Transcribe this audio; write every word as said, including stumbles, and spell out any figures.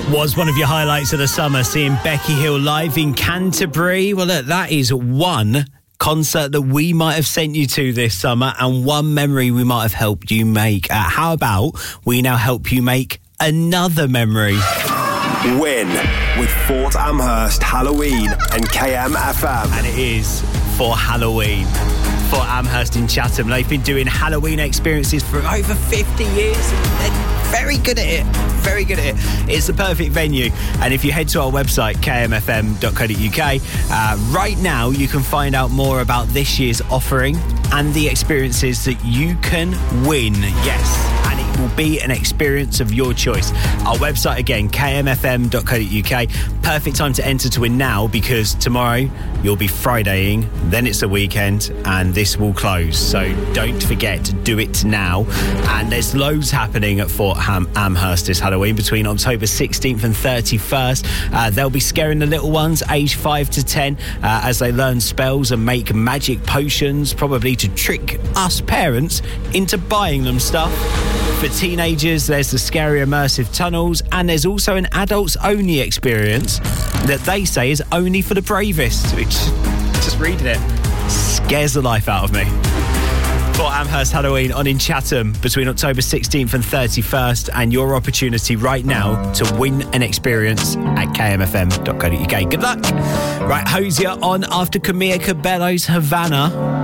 Was one of your highlights of the summer seeing Becky Hill live in Canterbury? Well, look, that is one concert that we might have sent you to this summer and one memory we might have helped you make. Uh, how about we now help you make another memory? Win with Fort Amherst Halloween and K M F M. And it is for Halloween. Fort Amherst in Chatham. They've been doing Halloween experiences for over fifty years. They're very good at it. Very good at it. It's the perfect venue. And if you head to our website, k m f m dot co dot u k, uh, right now you can find out more about this year's offering and the experiences that you can win. Yes. And it will be an experience of your choice. Our website again, k m f m dot co dot u k. Perfect time to enter to win now, because tomorrow you'll be Fridaying, then it's the weekend, and this will close. So don't forget to do it now. And there's loads happening at Fort Ham- Amherst this Halloween between October sixteenth and thirty-first. Uh, they'll be scaring the little ones aged five to ten uh, as they learn spells and make magic potions, probably to trick us parents into buying them stuff. For teenagers, there's the scary immersive tunnels, and there's also an adults-only experience that they say is only for the bravest, which, just reading it, scares the life out of me. Fort Amherst Halloween on in Chatham between October sixteenth and thirty-first, and your opportunity right now to win an experience at k m f m dot co dot u k. Good luck. Right, Hosier on after Camilla Cabello's Havana.